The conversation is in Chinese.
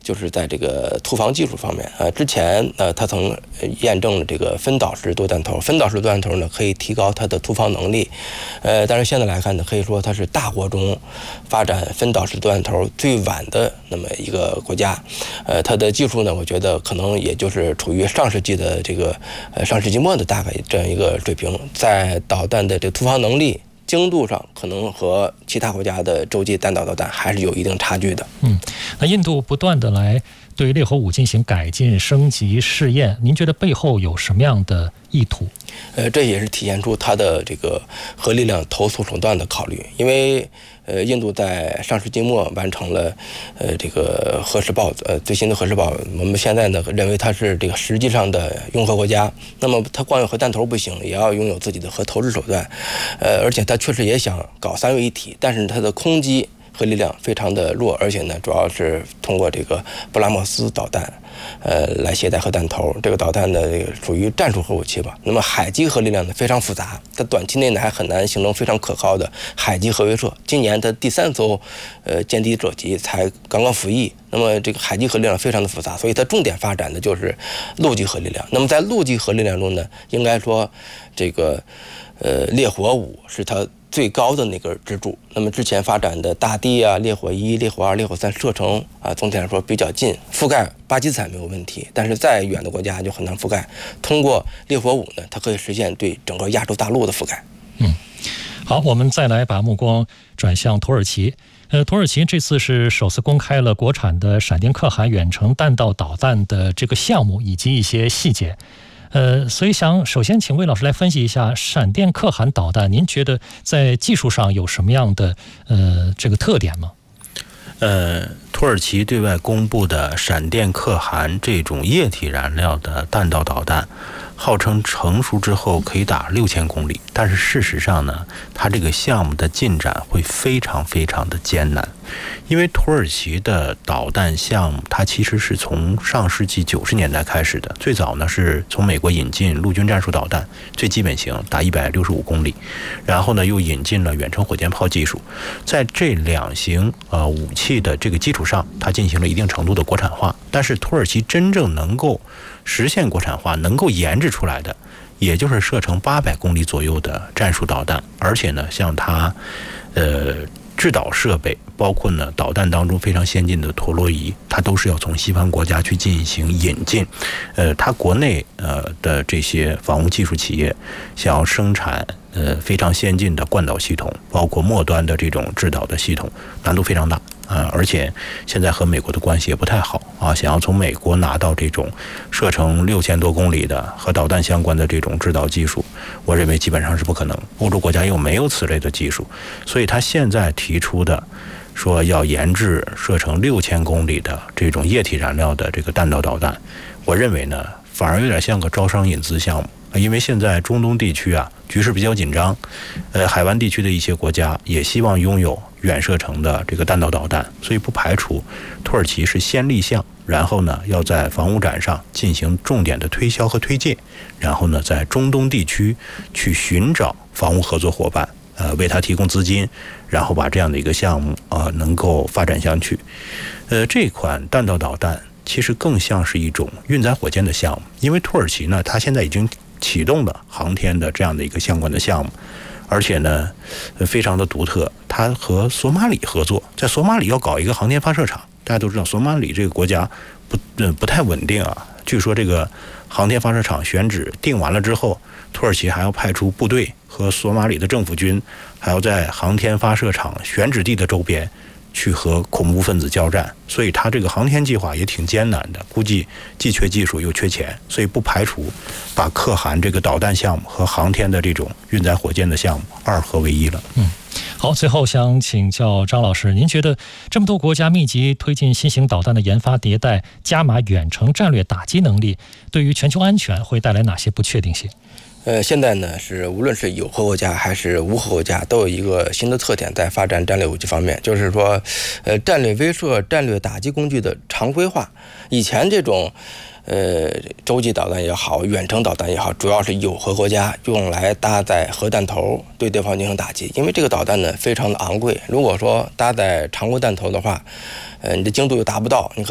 就是在这个突防技术方面，之前他曾验证了这个分导式多弹头，分导式多弹头呢可以提高它的突防能力，但是现在来看呢，可以说它是大国中发展分导式多弹头最晚的那么一个国家，它的技术呢，我觉得可能也就是处于上世纪的这个上世纪末的大概这样一个水平，在导弹的这个突防能力、精度上，可能和其他国家的洲际弹道导弹还是有一定差距的。 那印度不断的来对烈火5进行改进、升级、试验，您觉得背后有什么样的意图？ 这也是体现出它的这个核力量投诉手段的考虑，因为印度在上世纪末完成了这个核试爆，最新的核试爆，我们现在呢认为它是这个实际上的拥核国家。那么它光有核弹头不行，也要拥有自己的核投掷手段，而且它确实也想搞3位一体，但是它的空基核力量非常的弱，而且呢，主要是通过这个布拉莫斯导弹，来携带核弹头。这个导弹呢，这个属于战术核武器吧。那么海基核力量呢非常复杂，它短期内呢还很难形成非常可靠的海基核威慑。今年它第3艘歼敌者级才刚刚服役，那么这个海基核力量非常的复杂，所以它重点发展的就是陆基核力量。那么在陆基核力量中呢，应该说这个烈火5是它最高的那个支柱。那么之前发展的大地啊、烈火1、烈火2、烈火3射程总体来说比较近，覆盖巴基斯坦没有问题，但是再远的国家就很难覆盖。通过烈火5呢，它可以实现对整个亚洲大陆的覆盖。 好，我们再来把目光转向土耳其。土耳其这次是首次公开了国产的闪电可汗远程弹道导弹的这个项目以及一些细节。所以想首先请魏老师来分析一下闪电可汗导弹，您觉得在技术上有什么样的这个特点吗？ 土耳其对外公布的闪电可汗这种液体燃料的弹道导弹，号称成熟之后可以打6000公里，但是事实上呢，它这个项目的进展会非常非常的艰难，因为土耳其的导弹项目它其实是从上世纪90年代开始的，最早呢是从美国引进陆军战术导弹，最基本型打165公里，然后呢又引进了远程火箭炮技术，在这2型武器的这个基础上，它进行了一定程度的国产化，但是土耳其真正能够实现国产化、能够研制出来的，也就是射程800公里左右的战术导弹，而且呢，像它制导设备，包括呢导弹当中非常先进的陀螺仪，它都是要从西方国家去进行引进。它国内的这些防务技术企业想要生产非常先进的惯导系统，包括末端的这种制导的系统，难度非常大。而且现在和美国的关系也不太好啊，想要从美国拿到这种射程6000多公里的和导弹相关的这种制导技术，我认为基本上是不可能。欧洲国家又没有此类的技术，所以他现在提出的说要研制射程6000公里的这种液体燃料的这个弹道导弹，我认为呢，反而有点像个招商引资项目。因为现在中东地区局势比较紧张，海湾地区的一些国家也希望拥有远射程的这个弹道导弹，所以不排除土耳其是先立项，然后呢要在防务展上进行重点的推销和推介，然后呢在中东地区去寻找防务合作伙伴，为他提供资金，然后把这样的一个项目能够发展下去。这款弹道导弹其实更像是一种运载火箭的项目，因为土耳其呢，它现在已经启动了航天的这样的一个相关的项目，而且呢非常的独特，它和索马里合作，在索马里要搞一个航天发射场。大家都知道索马里这个国家不太稳定据说这个航天发射场选址定完了之后，土耳其还要派出部队和索马里的政府军，还要在航天发射场选址地的周边去和恐怖分子交战，所以他这个航天计划也挺艰难的，估计既缺技术又缺钱，所以不排除把可汗这个导弹项目和航天的这种运载火箭的项目2合为一了。 好，最后想请教张老师，您觉得这么多国家密集推进新型导弹的研发迭代，加码远程战略打击能力，对于全球安全会带来哪些不确定性？ 现在呢是无论是有核国家还是无核国家，都有一个新的特点在发展战略武器方面，就是说，战略威慑、战略打击工具的常规化。以前这种洲际导弹也好，远程导弹也好，主要是有核国家用来搭载核弹头对对方进行打击，因为这个导弹呢非常的昂贵，如果说搭载常规弹头的话，你的精度又达不到，你可能